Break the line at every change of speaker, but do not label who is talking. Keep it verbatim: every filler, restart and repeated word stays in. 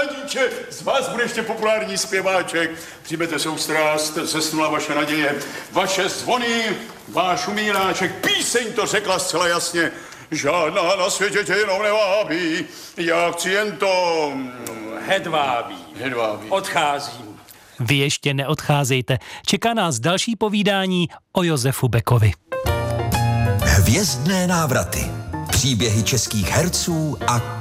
dítě, z vás bude ještě populární zpěváček. Přijmete soustrast, zesnula vaše naděje, vaše zvony, váš umíráček. Píseň to řekla zcela jasně. Žádná na světě tě jenom nevábí. Já chci jen to...
Hedvábí.
Hedvábí.
Odcházím.
Vy ještě neodcházejte. Čeká nás další povídání o Josefu Bekovi.
Hvězdné návraty. Příběhy českých herců a